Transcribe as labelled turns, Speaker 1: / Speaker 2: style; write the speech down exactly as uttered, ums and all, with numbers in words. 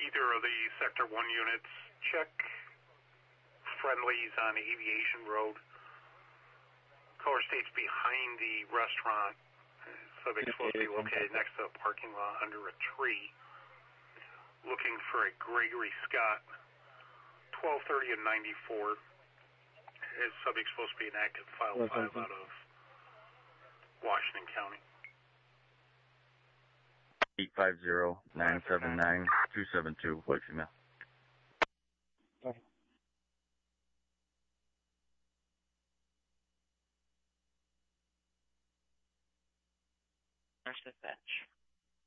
Speaker 1: either of the Sector one units, check friendlies on Aviation Road. Caller states behind the restaurant. Subject's supposed to be located next to a parking lot under a tree. Looking for a Gregory Scott, twelve thirty and ninety-four. His subject's supposed to be an active file five out of Washington County.
Speaker 2: eight five zero, nine seven nine, two seven two, white female.
Speaker 3: Okay.
Speaker 4: Nurse dispatch.